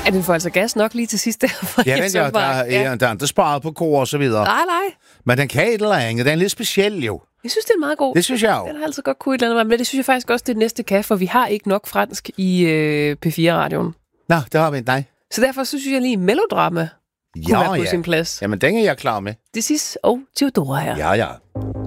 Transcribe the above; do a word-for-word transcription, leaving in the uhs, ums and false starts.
Er den får altså gas nok lige til sidst der? Ja, men ja, der er, ja. der er ikke sparet på kor og så videre. Nej, nej. Men den kan et eller andet. Den er lidt speciel jo. Jeg synes, det er meget god. Det synes jeg jo. Den har altså godt kunne et eller andet, men det synes jeg faktisk også, det næste kan, for vi har ikke nok fransk i øh, P fire-radioen. Nå, det har vi ikke, nej. Så derfor så synes jeg lige, melodrama kunne ja, være på ja. sin plads. Jamen, den er jeg klar med. Det sidste og Theodora her. Ja, ja.